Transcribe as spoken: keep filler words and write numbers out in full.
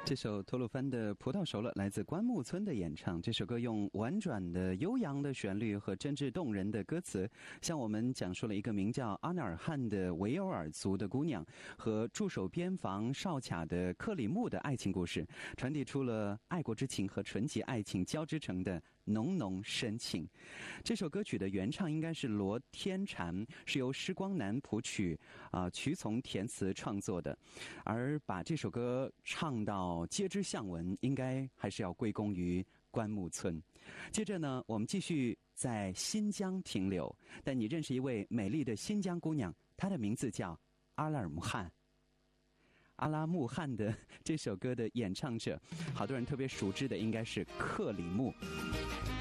这首吐鲁番的葡萄熟了来自关木村的演唱。这首歌用婉转的悠扬的旋律和真挚动人的歌词，向我们讲述了一个名叫阿纳尔汗的维吾尔族的姑娘和驻守边防哨卡的克里木的爱情故事，传递出了爱国之情和纯洁爱情交织成的浓浓深情。这首歌曲的原唱应该是罗天禅，是由施光南谱曲啊、呃、曲从填词创作的，而把这首歌唱到皆知巷闻，应该还是要归功于关木村。接着呢，我们继续在新疆停留，但你认识一位美丽的新疆姑娘，她的名字叫阿拉尔木汗。阿拉木汗的这首歌的演唱者，好多人特别熟知的应该是克里木。